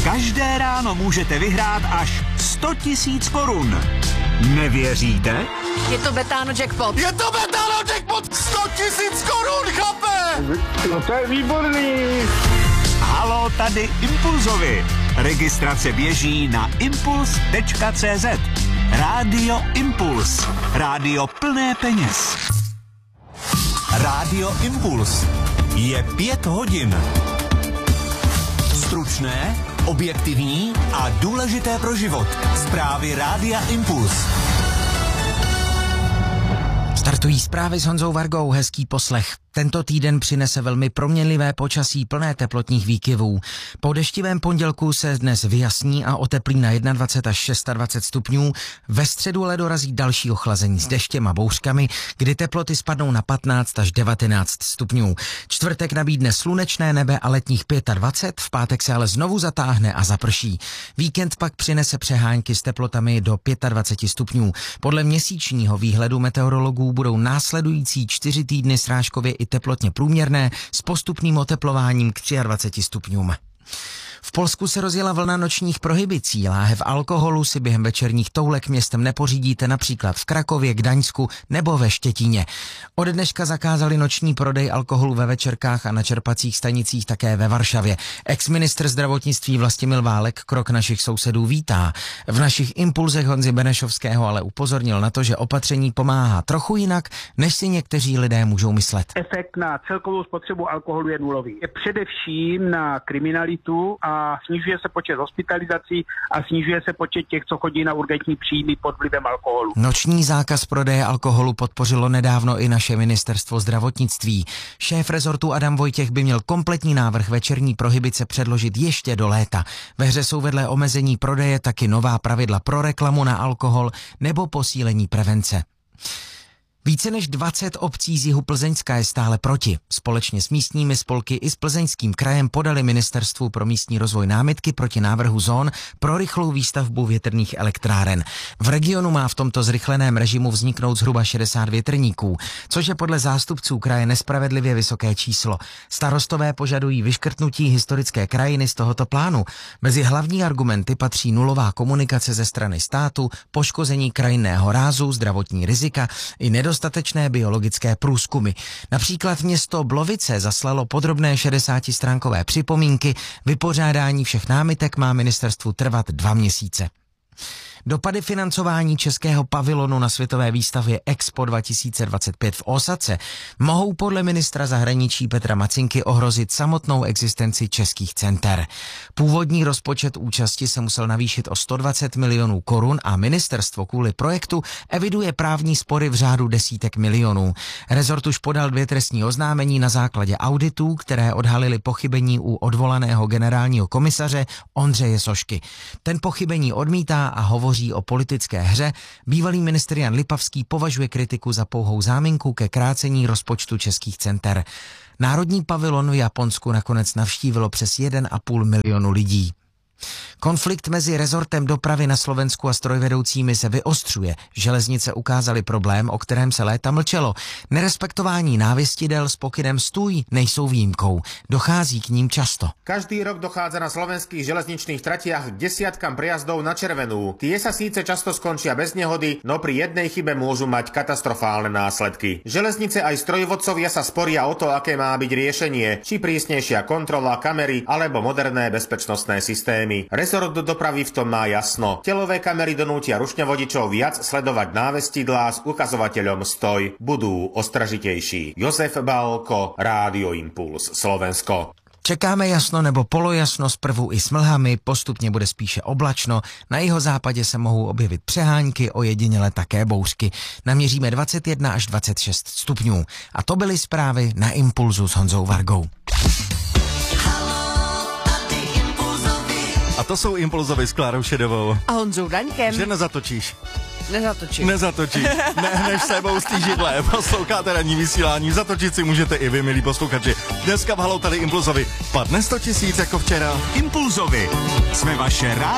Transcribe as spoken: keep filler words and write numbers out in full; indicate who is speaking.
Speaker 1: Každé ráno můžete vyhrát až sto tisíc korun. Nevěříte?
Speaker 2: Je to Betano jackpot.
Speaker 3: Je to Betano jackpot! sto tisíc korun, chlape!
Speaker 4: No to je výborný.
Speaker 1: Halo, tady Impulzovi. Registrace běží na impuls tečka cé zet. Rádio Impuls. Rádio plné peněz. Rádio Impuls. Je pět hodin. Stručné, objektivní a důležité pro život. Zprávy Rádia Impuls.
Speaker 5: Startují zprávy s Honzou Vargou, hezký poslech. Tento týden přinese velmi proměnlivé počasí plné teplotních výkyvů. Po deštivém pondělku se dnes vyjasní a oteplí na dvacet jedna až dvacet šest stupňů. Ve středu ale dorazí další ochlazení s deštěm a bouřkami, kdy teploty spadnou na patnáct až devatenáct stupňů. Čtvrtek nabídne slunečné nebe a letních dvacet pět, v pátek se ale znovu zatáhne a zaprší. Víkend pak přinese přehánky s teplotami do dvacet pět stupňů. Podle měsíčního výhledu meteorologů budou následující čtyři týdny srážkově i teplotně průměrné s postupným oteplováním k dvaceti třem stupňům. V Polsku se rozjela vlna nočních prohibicí. Láhev alkoholu si během večerních toulek městem nepořídíte například v Krakově, Gdaňsku nebo ve Štětíně. Od dneška zakázali noční prodej alkoholu ve večerkách a na čerpacích stanicích také ve Varšavě. Ex-ministr zdravotnictví Vlastimil Válek krok našich sousedů vítá. V našich impulzech Honzy Benešovského ale upozornil na to, že opatření pomáhá trochu jinak, než si někteří lidé můžou myslet.
Speaker 4: Efekt na celkovou spotřebu alkoholu je nulový. Je především na kriminalitu a a snižuje se počet hospitalizací a snižuje se počet těch, co chodí na urgentní příjmy pod vlivem alkoholu.
Speaker 5: Noční zákaz prodeje alkoholu podpořilo nedávno i naše ministerstvo zdravotnictví. Šéf rezortu Adam Vojtěch by měl kompletní návrh večerní prohibice předložit ještě do léta. Ve hře jsou vedle omezení prodeje taky nová pravidla pro reklamu na alkohol nebo posílení prevence. Více než dvacet obcí z jihu Plzeňska je stále proti. Společně s místními spolky i s Plzeňským krajem podali Ministerstvu pro místní rozvoj námitky proti návrhu zón pro rychlou výstavbu větrných elektráren. V regionu má v tomto zrychleném režimu vzniknout zhruba šedesát větrníků, což je podle zástupců kraje nespravedlivě vysoké číslo. Starostové požadují vyškrtnutí historické krajiny z tohoto plánu. Mezi hlavní argumenty patří nulová komunikace ze strany státu, poškození krajinného rázu, zdravotní rizika i nedostatečné dostatečné biologické průzkumy. Například město Blovice zaslalo podrobné šedesátistránkové připomínky, vypořádání všech námitek má ministerstvu trvat dva měsíce. Dopady financování českého pavilonu na světové výstavě Expo dva tisíce dvacet pět v Ósace mohou podle ministra zahraničí Petra Macinky ohrozit samotnou existenci českých center. Původní rozpočet účasti se musel navýšit o sto dvacet milionů korun a ministerstvo kvůli projektu eviduje právní spory v řádu desítek milionů. Rezort už podal dvě trestní oznámení na základě auditů, které odhalily pochybení u odvolaného generálního komisaře Ondřeje Sošky. Ten pochybení odmítá a hovoří o politické hře. Bývalý ministr Jan Lipavský považuje kritiku za pouhou záminku ke krácení rozpočtu českých center. Národní pavilon v Japonsku nakonec navštívilo přes jeden a půl milionu lidí. Konflikt mezi rezortem dopravy na Slovensku a strojvedoucími se vyostřuje. Železnice ukázaly problém, o kterém se léta mlčelo. Nerespektování návěstidel s pokynem stůj nejsou výjimkou. Dochází k ním často.
Speaker 6: Každý rok dochádza na slovenských železničných tratiach k desiatkam prejazdov na červenú. Tie sa síce často skončia bez nehody, no pri jednej chybe môžu mať katastrofálne následky. Železnice aj strojvodcovia sa sporia o to, aké má byť riešenie, či prísnejšia kontrola, kamery alebo moderné bezpečnostné systémy. Rezort do dopravy v tom má jasno. Telové kamery donútia rušňovodičov viac sledovať návestidlá s ukazovateľom stoj. Budú ostražitejší. Jozef Balko, Rádio Impuls, Slovensko.
Speaker 5: Čekáme jasno nebo polojasno zprvu i s mlhami, postupně bude spíše oblačno, na jihozápadě se mohou objevit přehánky, ojediněle také bouřky. Naměříme dvacet jedna až dvacet šest stupňů. A to byly zprávy na Impulzu s Honzou Vargou.
Speaker 3: A to jsou Impulzovi s Klárou Šedovou.
Speaker 2: A Honzou Daňkem.
Speaker 3: Že nezatočíš.
Speaker 2: Nezatočím.
Speaker 3: Nezatočíš. Nehneš sebou z té židle. Posloucháte ranní vysílání. Zatočit si můžete i vy, milí posluchači. Dneska v Halou tady Impulzovi padne sto tisíc jako včera.
Speaker 1: Impulzovi. Jsme vaše rádio.